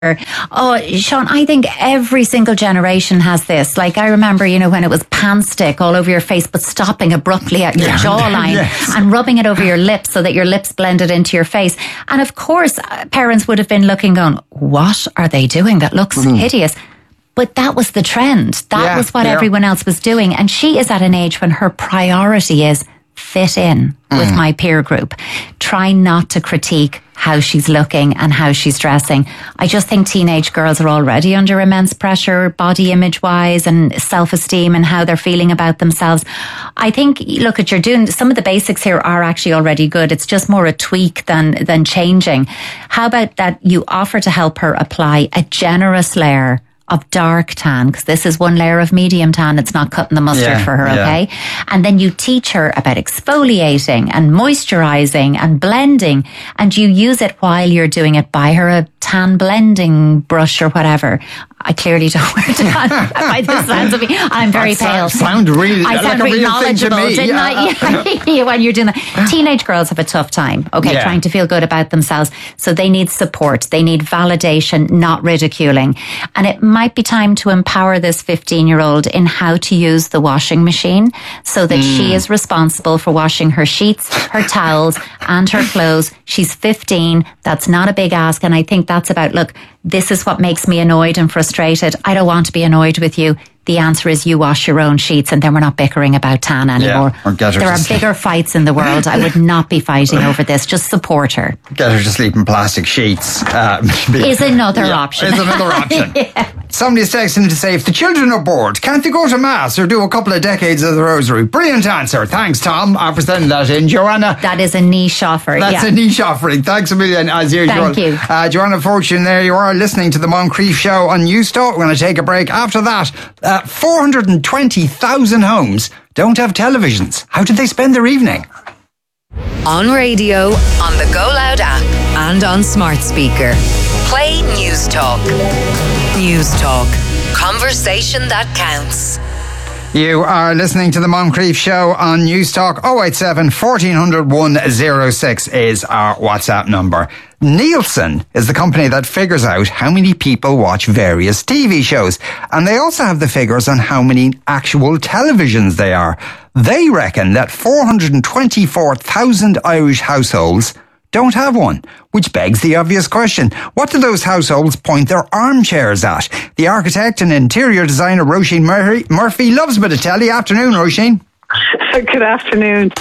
Oh, Sean, I think every single generation has this. Like, I remember, when it was pan stick all over your face, but stopping abruptly at your jawline and rubbing it over your lips so that your lips blended into your face. And of course, parents would have been looking, going, what are they doing? That looks hideous. But that was the trend. That was what everyone else was doing. And she is at an age when her priority is fit in with my peer group. Try not to critique how she's looking and how she's dressing. I just think teenage girls are already under immense pressure, body image wise and self-esteem and how they're feeling about themselves. I think, look, you're doing some of the basics here are actually already good. It's just more a tweak than changing. How about that you offer to help her apply a generous layer of dark tan, because this is one layer of medium tan. It's not cutting the mustard for her, okay? And then you teach her about exfoliating and moisturizing and blending, and you use it while you're doing it. Buy her a tan blending brush or whatever. I clearly don't wear tan by the sounds of me. I'm very pale. I sound really knowledgeable, didn't I? When you're doing that. Teenage girls have a tough time, trying to feel good about themselves. So they need support. They need validation, not ridiculing. And it might be time to empower this 15-year-old in how to use the washing machine so that she is responsible for washing her sheets, her towels, and her clothes. She's 15. That's not a big ask. And I think that's about, look, this is what makes me annoyed and frustrated. I don't want to be annoyed with you. The answer is you wash your own sheets and then we're not bickering about tan anymore. There are bigger fights in the world. I would not be fighting over this. Just support her. Get her to sleep in plastic sheets. Is another option. Is another option. Somebody's texting to say, if the children are bored, can't they go to Mass or do a couple of decades of the Rosary? Brilliant answer. Thanks, Tom, for sending that in. Joanna. That is a niche offer. That's a niche offering. Thanks a million, as usual. Thank you. Joanna Fortune, there you are, listening to the Moncrief Show on Newstalk. We're going to take a break. After that, 420,000 homes don't have televisions. How did they spend their evening? On radio, on the Go Loud app, and on smart speaker. Play Newstalk. Newstalk. Conversation that counts. You are listening to the Moncrief Show on Newstalk. 087 1400 106 is our WhatsApp number. Nielsen is the company that figures out how many people watch various TV shows. And they also have the figures on how many actual televisions they are. They reckon that 424,000 Irish households don't have one, which begs the obvious question. What do those households point their armchairs at? The architect and interior designer Roisin Murphy loves a bit of telly. Afternoon, Roisin. Good afternoon.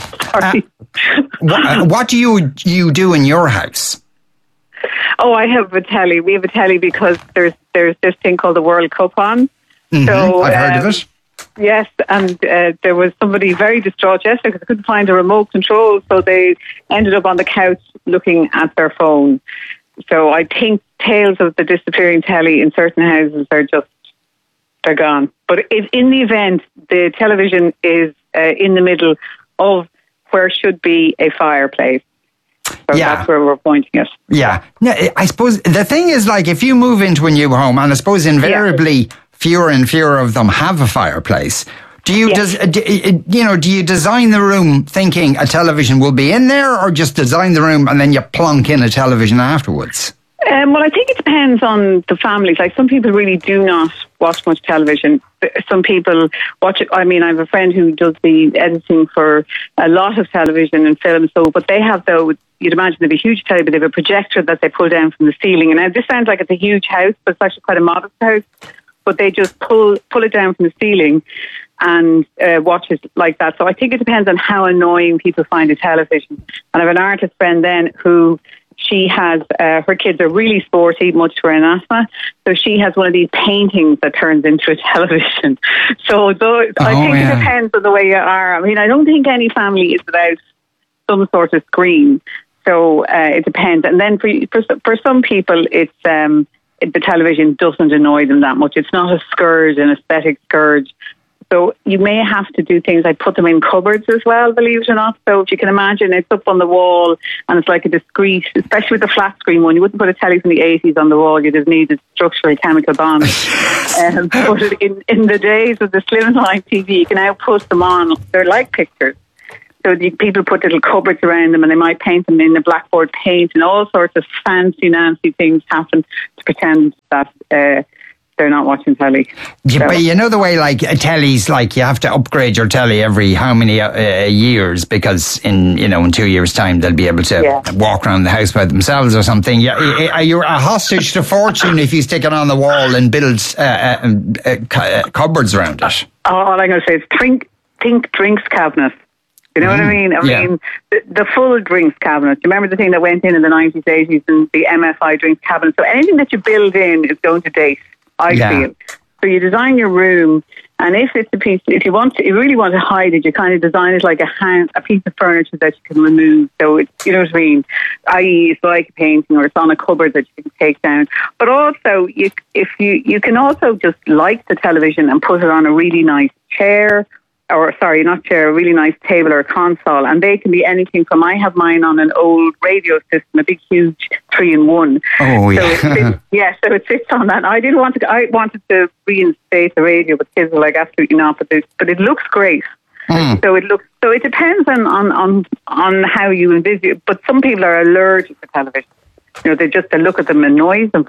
What do you do in your house? Oh, I have a telly. We have a telly because there's this thing called the World Cup on. Mm-hmm. So I've heard of it. Yes, and there was somebody very distraught yesterday because they couldn't find a remote control, so they ended up on the couch looking at their phone. So I think tales of the disappearing telly in certain houses they're gone. But if in the event the television is in the middle of where should be a fireplace. So that's where we're pointing it. Yeah. Now, I suppose the thing is, like, if you move into a new home, and I suppose invariably fewer and fewer of them have a fireplace. Do you do you design the room thinking a television will be in there, or just design the room and then you plonk in a television afterwards? Well, I think it depends on the families. Like, some people really do not watch much television. Some people watch it. I mean, I have a friend who does the editing for a lot of television and film. But they have, though, you'd imagine they have a huge telly, but they have a projector that they pull down from the ceiling. And now this sounds like it's a huge house, but it's actually quite a modest house. But they just pull it down from the ceiling and watch it like that. So I think it depends on how annoying people find a television. And I have an artist friend then who she has, her kids are really sporty, much to her asthma. So she has one of these paintings that turns into a television. So I think it depends on the way you are. I mean, I don't think any family is without some sort of screen. So it depends. And then for some people, it's the television doesn't annoy them that much. It's not a scourge, an aesthetic scourge. So you may have to do things like put them in cupboards as well, believe it or not. So if you can imagine, it's up on the wall and it's like a discreet, especially with the flat screen one. You wouldn't put a telly from the 80s on the wall. You just need a structural chemical bond. But in the days of the slimline TV, you can now put them on. They're like pictures. So people put little cupboards around them and they might paint them in the blackboard paint, and all sorts of fancy, nancy things happen to pretend that they're not watching telly. Yeah, but you know the way like tellies, like you have to upgrade your telly every how many years, because in 2 years' time they'll be able to walk around the house by themselves or something. You're a hostage to fortune if you stick it on the wall and build cupboards around it. All I'm going to say is think drinks cabinet. You know what I mean? I mean, the full drinks cabinet. Do you remember the thing that went in the 90s, 80s, and the MFI drinks cabinet? So anything that you build in is going to date, I feel. So you design your room, and if it's a piece, if you really want to hide it, you kind of design it like a piece of furniture that you can remove. So it's, you know what I mean? I.e., it's like a painting, or it's on a cupboard that you can take down. But also, you can also just light the television and put it on a really nice chair. Or sorry, not chair, a really nice table or a console, and they can be anything from, I have mine on an old radio system, a big huge 3-in-1. Oh yeah. So it sits on that. I wanted to reinstate the radio, but kids were like, absolutely not. But it looks great. So it depends on how you envisage it. But some people are allergic to television. You know, they look at them, annoys them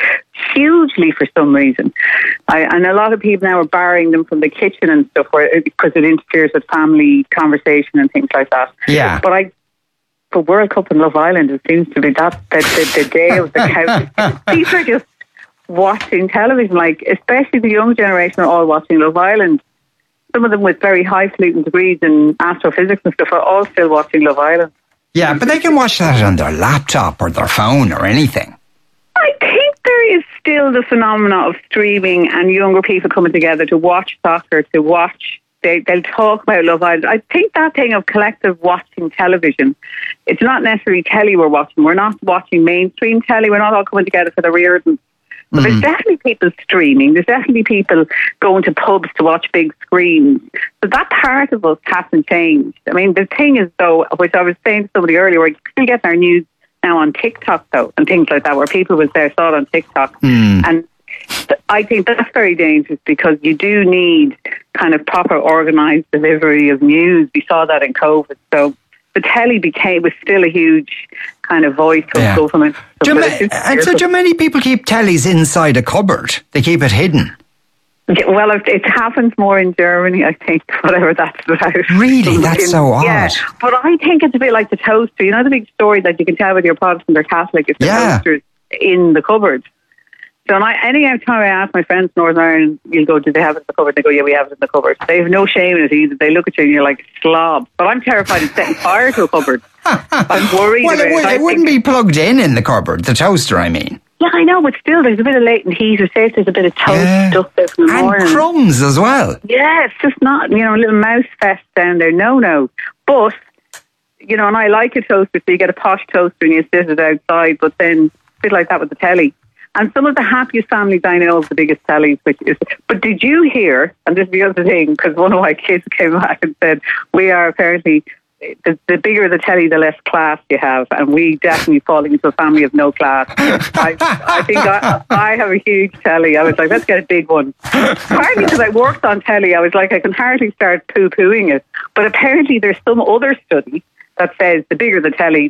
hugely for some reason. And a lot of people now are barring them from the kitchen and stuff because it interferes with family conversation and things like that. Yeah. But for World Cup and Love Island, it seems to be that the day of the couch. People are just watching television, like especially the young generation are all watching Love Island. Some of them with very highfalutin degrees in astrophysics and stuff are all still watching Love Island. Yeah, but they can watch that on their laptop or their phone or anything. I think there is still the phenomena of streaming and younger people coming together to watch soccer, they'll talk about Love Island. I think that thing of collective watching television, it's not necessarily telly we're watching. We're not watching mainstream telly. We're not all coming together for the Reardons. But there's definitely people streaming. There's definitely people going to pubs to watch big screens. So that part of us hasn't changed. I mean, the thing is, though, which I was saying to somebody earlier, we're still getting our news now on TikTok, though, and things like that, where people saw it on TikTok. And I think that's very dangerous, because you do need kind of proper organised delivery of news. We saw that in COVID. So the telly was still a huge kind of voice of government. Do many people keep tellies inside a cupboard? They keep it hidden? Well, it happens more in Germany, I think, whatever that's about. Really? That's so odd. Yeah, but I think it's a bit like the toaster. You know the big story that you can tell whether you're Protestant or Catholic if the toaster's in the cupboard. So any time I ask my friends in Northern Ireland, you'll go, do they have it in the cupboard? They go, yeah, we have it in the cupboard. They have no shame in it either. They look at you and you're like, slob. But I'm terrified of setting fire to a cupboard. I'm worried about it. It wouldn't be plugged in the cupboard, the toaster, I mean. Yeah, I know, but still, there's a bit of latent heat, or say if there's a bit of toast stuff there from the morning. And crumbs as well. Yeah, it's just not, a little mouse fest down there. No. But, and I like a toaster, so you get a posh toaster and you sit it outside, but then a bit like that with the telly. And some of the happiest families I know have the biggest tellies, but did you hear, and this is the other thing, because one of my kids came back and said, we are apparently, the bigger the telly, the less class you have, and we definitely falling into a family of no class. I think I have a huge telly. I was like, let's get a big one. Partly because I worked on telly, I was like, I can hardly start poo-pooing it. But apparently there's some other study that says the bigger the telly,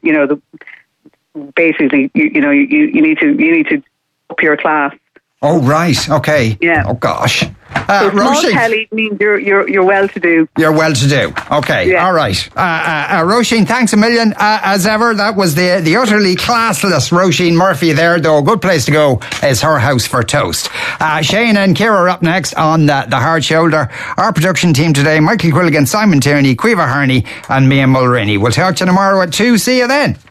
basically, you need to up your class. Oh right, okay. Yeah. Oh gosh. So small telly means you're well to do. You're well to do. Okay. Yeah. All right. Roisin, thanks a million as ever. That was the utterly classless Roisin Murphy there. Though a good place to go is her house for toast. Shane and Ciara are up next on the Hard Shoulder. Our production team today: Michael Quilligan, Simon Tierney, Caoimhe Harney, and Mia Mulroney. We'll talk to you tomorrow at 2. See you then.